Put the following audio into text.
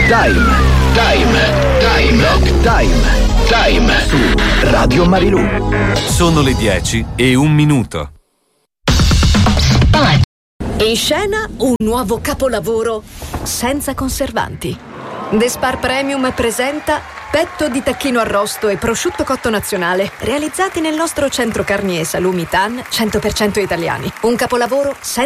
Time su Radio Marilù. Sono le 10:01. In scena un nuovo capolavoro senza conservanti. The Spar Premium presenta petto di tacchino arrosto e prosciutto cotto nazionale, realizzati nel nostro centro carni e salumi TAN 100% italiani. Un capolavoro senza